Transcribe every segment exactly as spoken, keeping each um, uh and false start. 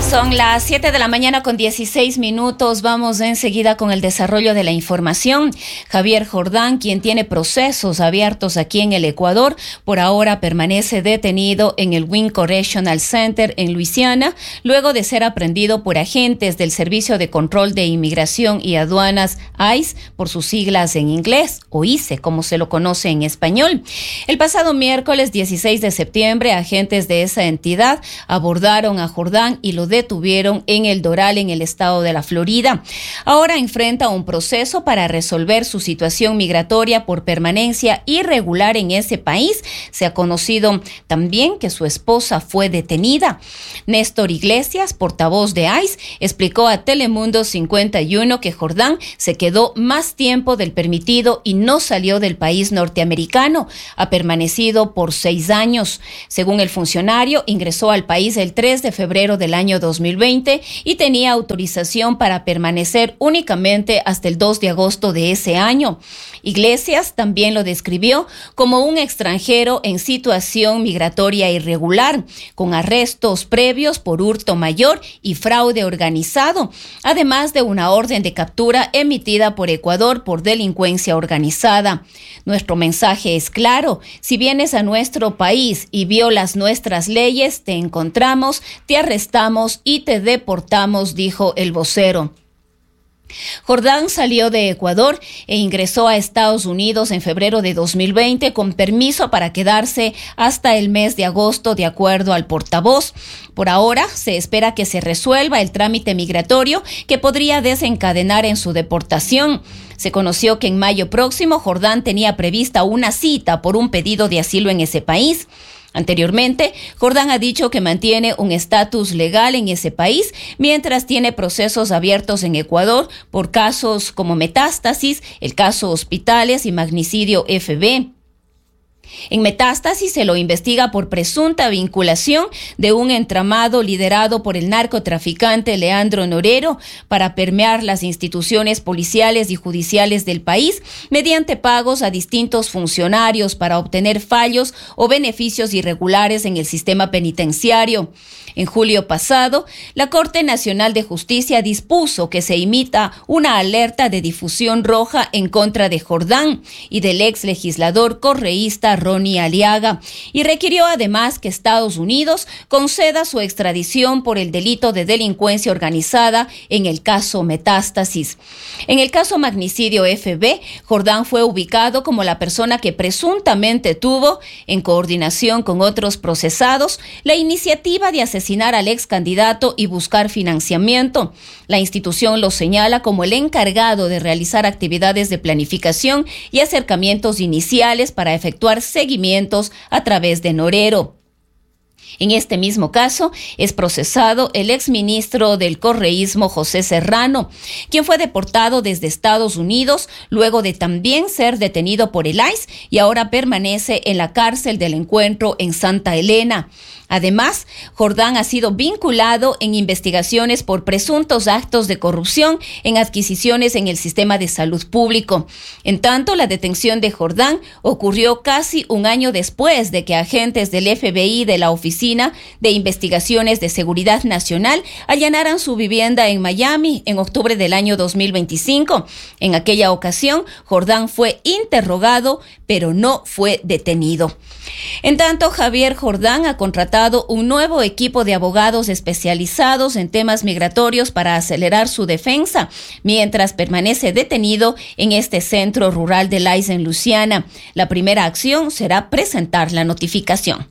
Son las siete de la mañana con dieciséis minutos. Vamos enseguida con el desarrollo de la información. Javier Jordán, quien tiene procesos abiertos aquí en el Ecuador, por ahora permanece detenido en el Wynn Correctional Center en Luisiana, luego de ser aprehendido por agentes del Servicio de Control de Inmigración y Aduanas, I C E, por sus siglas en inglés, o I C E, como se lo conoce en español. El pasado miércoles dieciséis de septiembre, agentes de esa entidad abordaron a Jordán y lo detuvieron en El Doral, en el estado de la Florida. Ahora enfrenta un proceso para resolver su situación migratoria por permanencia irregular en ese país. Se ha conocido también que su esposa fue detenida. Néstor Iglesias, portavoz de I C E, explicó a Telemundo cincuenta y uno que Jordán se quedó más tiempo del permitido y no salió del país norteamericano. Ha permanecido por seis años. Según el funcionario, ingresó al país el tres de febrero del año dos mil veinte y tenía autorización para permanecer únicamente hasta el dos de agosto de ese año. Iglesias también lo describió como un extranjero en situación migratoria irregular, con arrestos previos por hurto mayor y fraude organizado, además de una orden de captura emitida por Ecuador por delincuencia organizada. Nuestro mensaje es claro: si vienes a nuestro país y violas nuestras leyes, te encontramos, te arrestamos y te deportamos, dijo el vocero. Jordán salió de Ecuador e ingresó a Estados Unidos en febrero de dos mil veinte con permiso para quedarse hasta el mes de agosto, de acuerdo al portavoz. Por ahora se espera que se resuelva el trámite migratorio que podría desencadenar en su deportación. Se conoció que en mayo próximo Jordán tenía prevista una cita por un pedido de asilo en ese país. Anteriormente, Jordán ha dicho que mantiene un estatus legal en ese país mientras tiene procesos abiertos en Ecuador por casos como Metástasis, el caso Hospitales y Magnicidio F B. En Metástasis se lo investiga por presunta vinculación de un entramado liderado por el narcotraficante Leandro Norero para permear las instituciones policiales y judiciales del país mediante pagos a distintos funcionarios para obtener fallos o beneficios irregulares en el sistema penitenciario. En julio pasado, la Corte Nacional de Justicia dispuso que se emita una alerta de difusión roja en contra de Jordán y del ex legislador correísta Ronnie Aliaga, y requirió además que Estados Unidos conceda su extradición por el delito de delincuencia organizada en el caso Metástasis. En el caso Magnicidio F B, Jordán fue ubicado como la persona que presuntamente tuvo, en coordinación con otros procesados, la iniciativa de asesinar al ex candidato y buscar financiamiento. La institución lo señala como el encargado de realizar actividades de planificación y acercamientos iniciales para efectuar seguimientos a través de Norero. En este mismo caso es procesado el exministro del correísmo José Serrano, quien fue deportado desde Estados Unidos luego de también ser detenido por el I C E y ahora permanece en la cárcel del Encuentro en Santa Elena. Además, Jordán ha sido vinculado en investigaciones por presuntos actos de corrupción en adquisiciones en el sistema de salud público. En tanto, la detención de Jordán ocurrió casi un año después de que agentes del F B I de la Oficina de Investigaciones de Seguridad Nacional allanaran su vivienda en Miami en octubre del año dos mil veinticinco. En aquella ocasión, Jordán fue interrogado, pero no fue detenido. En tanto, Javier Jordán ha contratado un nuevo equipo de abogados especializados en temas migratorios para acelerar su defensa, mientras permanece detenido en este centro rural del I C E en Luisiana. La primera acción será presentar la notificación.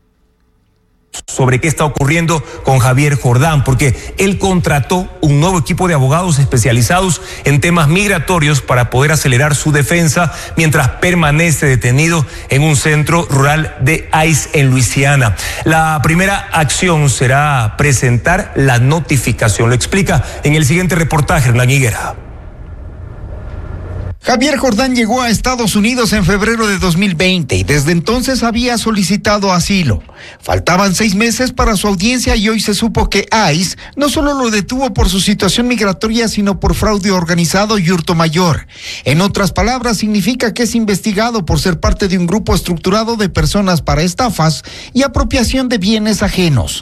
Sobre qué está ocurriendo con Javier Jordán, porque él contrató un nuevo equipo de abogados especializados en temas migratorios para poder acelerar su defensa mientras permanece detenido en un centro rural de I C E en Luisiana. La primera acción será presentar la notificación. Lo explica en el siguiente reportaje Hernán Higuera. Javier Jordán llegó a Estados Unidos en febrero de dos mil veinte y desde entonces había solicitado asilo. Faltaban seis meses para su audiencia y hoy se supo que I C E no solo lo detuvo por su situación migratoria, sino por fraude organizado y hurto mayor. En otras palabras, significa que es investigado por ser parte de un grupo estructurado de personas para estafas y apropiación de bienes ajenos.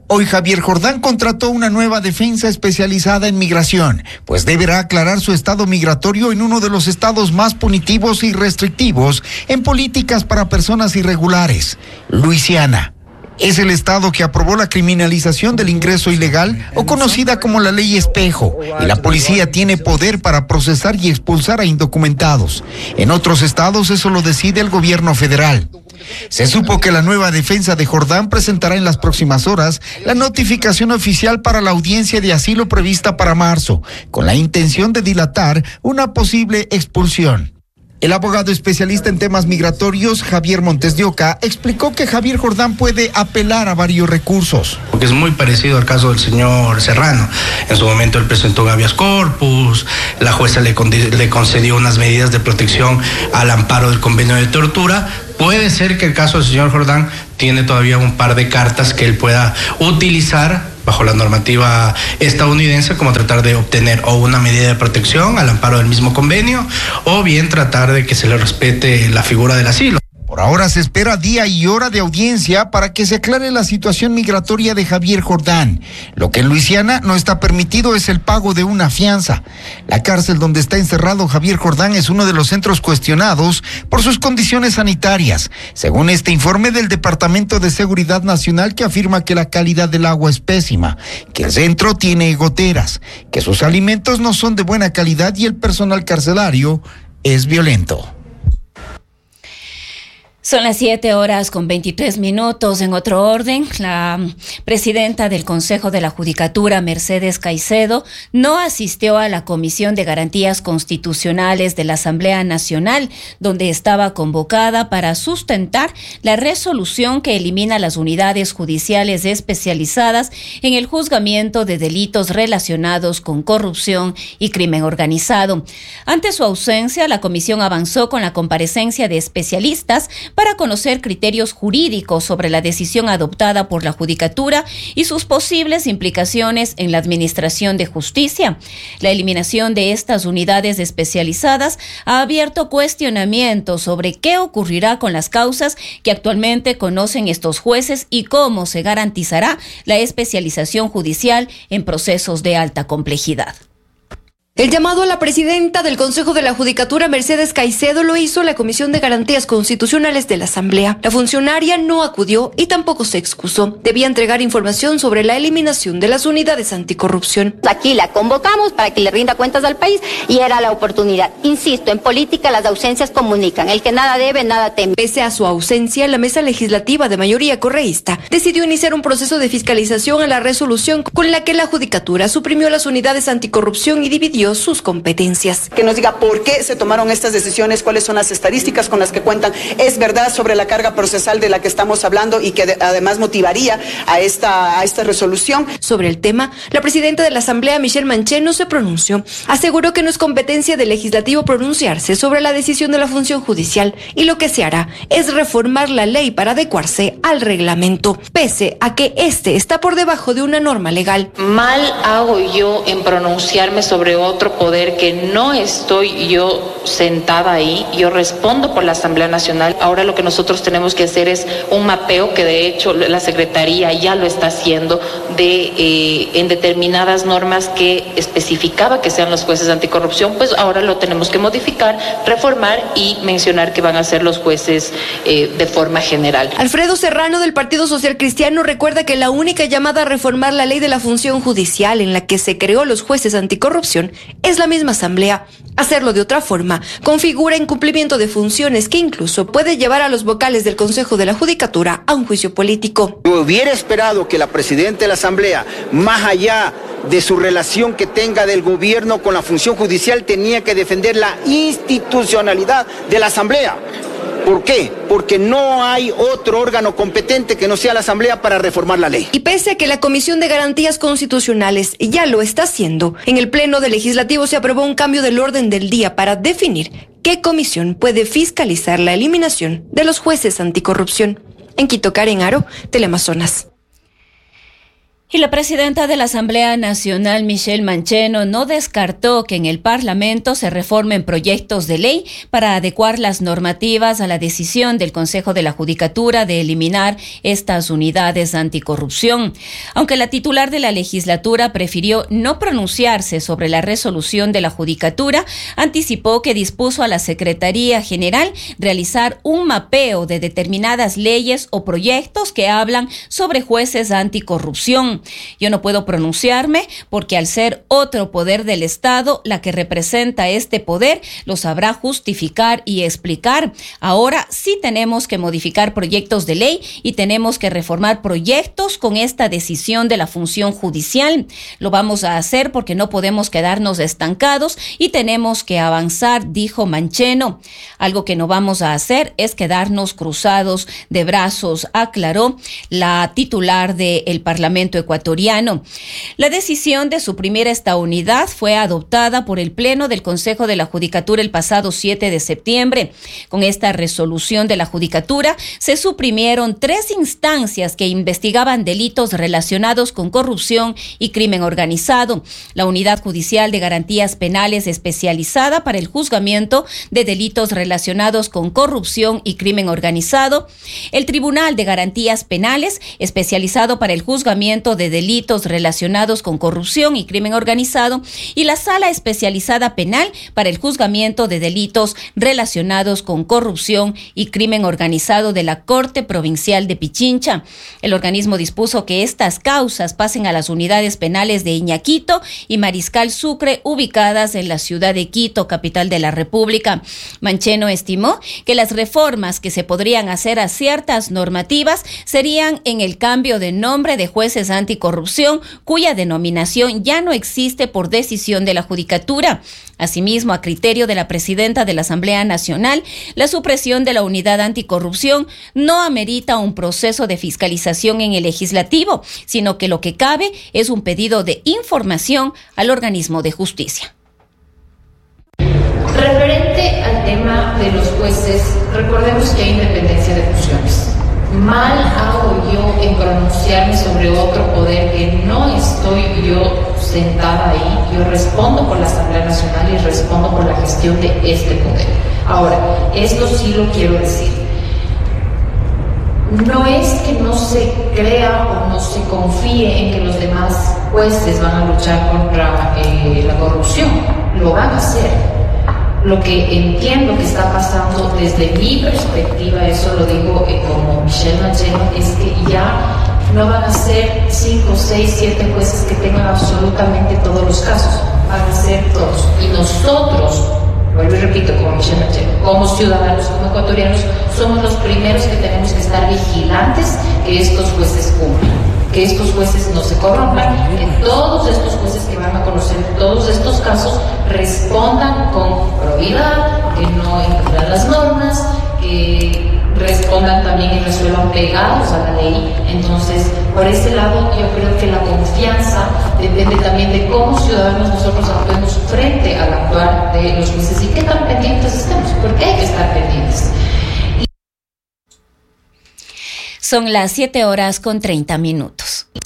Hoy Javier Jordán contrató una nueva defensa especializada en migración, pues deberá aclarar su estado migratorio en uno de los estados más punitivos y restrictivos en políticas para personas irregulares, Luisiana. Es el estado que aprobó la criminalización del ingreso ilegal, o conocida como la ley espejo, y la policía tiene poder para procesar y expulsar a indocumentados. En otros estados eso lo decide el gobierno federal. Se supo que la nueva defensa de Jordán presentará en las próximas horas la notificación oficial para la audiencia de asilo prevista para marzo, con la intención de dilatar una posible expulsión. El abogado especialista en temas migratorios, Javier Montes de Oca, explicó que Javier Jordán puede apelar a varios recursos. Porque es muy parecido al caso del señor Serrano. En su momento él presentó habeas corpus, la jueza le, con, le concedió unas medidas de protección al amparo del convenio de tortura. Puede ser que el caso del señor Jordán tiene todavía un par de cartas que él pueda utilizar bajo la normativa estadounidense, como tratar de obtener o una medida de protección al amparo del mismo convenio, o bien tratar de que se le respete la figura del asilo. Por ahora se espera día y hora de audiencia para que se aclare la situación migratoria de Javier Jordán. Lo que en Luisiana no está permitido es el pago de una fianza. La cárcel donde está encerrado Javier Jordán es uno de los centros cuestionados por sus condiciones sanitarias, según este informe del Departamento de Seguridad Nacional, que afirma que la calidad del agua es pésima, que el centro tiene goteras, que sus alimentos no son de buena calidad y el personal carcelario es violento. Son las siete horas con veintitrés minutos. En otro orden, la presidenta del Consejo de la Judicatura, Mercedes Caicedo, no asistió a la Comisión de Garantías Constitucionales de la Asamblea Nacional, donde estaba convocada para sustentar la resolución que elimina las unidades judiciales especializadas en el juzgamiento de delitos relacionados con corrupción y crimen organizado. Ante su ausencia, la comisión avanzó con la comparecencia de especialistas para conocer criterios jurídicos sobre la decisión adoptada por la Judicatura y sus posibles implicaciones en la administración de justicia. La eliminación de estas unidades especializadas ha abierto cuestionamientos sobre qué ocurrirá con las causas que actualmente conocen estos jueces y cómo se garantizará la especialización judicial en procesos de alta complejidad. El llamado a la presidenta del Consejo de la Judicatura, Mercedes Caicedo, lo hizo la Comisión de Garantías Constitucionales de la Asamblea. La funcionaria no acudió y tampoco se excusó. Debía entregar información sobre la eliminación de las unidades anticorrupción. Aquí la convocamos para que le rinda cuentas al país y era la oportunidad. Insisto, en política las ausencias comunican. El que nada debe, nada teme. Pese a su ausencia, la mesa legislativa de mayoría correísta decidió iniciar un proceso de fiscalización a la resolución con la que la Judicatura suprimió las unidades anticorrupción y dividió sus competencias. Que nos diga por qué se tomaron estas decisiones, cuáles son las estadísticas con las que cuentan, es verdad sobre la carga procesal de la que estamos hablando y que de, además motivaría a esta, a esta resolución. Sobre el tema, la presidenta de la Asamblea, Michelle Manché, no se pronunció. Aseguró que no es competencia del legislativo pronunciarse sobre la decisión de la función judicial y lo que se hará es reformar la ley para adecuarse al reglamento, pese a que este está por debajo de una norma legal. Mal hago yo en pronunciarme sobre otro otro poder que no estoy yo sentada ahí, yo respondo por la Asamblea Nacional. Ahora lo que nosotros tenemos que hacer es un mapeo, que de hecho la Secretaría ya lo está haciendo, de eh, en determinadas normas que especificaba que sean los jueces anticorrupción, pues ahora lo tenemos que modificar, reformar y mencionar que van a ser los jueces eh, de forma general. Alfredo Serrano, del Partido Social Cristiano, recuerda que la única llamada a reformar la ley de la función judicial en la que se creó los jueces anticorrupción es la misma Asamblea. Hacerlo de otra forma configura incumplimiento de funciones que incluso puede llevar a los vocales del Consejo de la Judicatura a un juicio político. Yo hubiera esperado que la presidenta de la Asamblea, más allá de su relación que tenga del gobierno con la función judicial, tenía que defender la institucionalidad de la Asamblea. ¿Por qué? Porque no hay otro órgano competente que no sea la Asamblea para reformar la ley. Y pese a que la Comisión de Garantías Constitucionales ya lo está haciendo, en el Pleno del Legislativo se aprobó un cambio del orden del día para definir qué comisión puede fiscalizar la eliminación de los jueces anticorrupción. En Quito, Karen Aro, Teleamazonas. Y la presidenta de la Asamblea Nacional, Michelle Mancheno, no descartó que en el Parlamento se reformen proyectos de ley para adecuar las normativas a la decisión del Consejo de la Judicatura de eliminar estas unidades anticorrupción. Aunque la titular de la legislatura prefirió no pronunciarse sobre la resolución de la Judicatura, anticipó que dispuso a la Secretaría General realizar un mapeo de determinadas leyes o proyectos que hablan sobre jueces anticorrupción. Yo no puedo pronunciarme porque al ser otro poder del Estado, la que representa este poder lo sabrá justificar y explicar. Ahora sí tenemos que modificar proyectos de ley y tenemos que reformar proyectos con esta decisión de la función judicial. Lo vamos a hacer porque no podemos quedarnos estancados y tenemos que avanzar, dijo Mancheno. Algo que no vamos a hacer es quedarnos cruzados de brazos, aclaró la titular del Parlamento ecuatoriano. La decisión de suprimir esta unidad fue adoptada por el Pleno del Consejo de la Judicatura el pasado siete de septiembre. Con esta resolución de la Judicatura se suprimieron tres instancias que investigaban delitos relacionados con corrupción y crimen organizado: la Unidad Judicial de Garantías Penales especializada para el juzgamiento de delitos relacionados con corrupción y crimen organizado, el Tribunal de Garantías Penales especializado para el juzgamiento de delitos relacionados con corrupción y crimen organizado y la Sala Especializada Penal para el juzgamiento de delitos relacionados con corrupción y crimen organizado de la Corte Provincial de Pichincha. El organismo dispuso que estas causas pasen a las unidades penales de Iñaquito y Mariscal Sucre, ubicadas en la ciudad de Quito, capital de la República. Mancheno estimó que las reformas que se podrían hacer a ciertas normativas serían en el cambio de nombre de jueces anticorrupción, cuya denominación ya no existe por decisión de la Judicatura. Asimismo, a criterio de la presidenta de la Asamblea Nacional, la supresión de la unidad anticorrupción no amerita un proceso de fiscalización en el legislativo, sino que lo que cabe es un pedido de información al organismo de justicia. Referente al tema de los jueces, recordemos que hay independencia de funciones. Mal hago yo en pronunciarme sobre otro poder que no estoy yo sentada ahí. Yo respondo por la Asamblea Nacional y respondo por la gestión de este poder. Ahora, esto sí lo quiero decir. No es que no se crea o no se confíe en que los demás jueces van a luchar contra eh, la corrupción. Lo van a hacer. Lo que entiendo que está pasando desde mi perspectiva, eso lo digo eh, como Michelle Mancheno, es que ya no van a ser cinco, seis, siete jueces que tengan absolutamente todos los casos, van a ser todos. Y nosotros, vuelvo y repito, como Michelle Mancheno, como ciudadanos, como ecuatorianos, somos los primeros que tenemos que estar vigilantes que estos jueces cumplan, que estos jueces no se corrompan, que todos estos jueces que van a conocer todos estos casos respondan con probidad, que no infrinjan las normas, que respondan también y resuelvan pegados a la ley. Entonces, por ese lado, yo creo que la confianza depende también de cómo ciudadanos nosotros actuemos frente al actuar de los jueces y qué tan pendientes estemos, porque hay que estar pendientes. Son las siete horas con treinta minutos.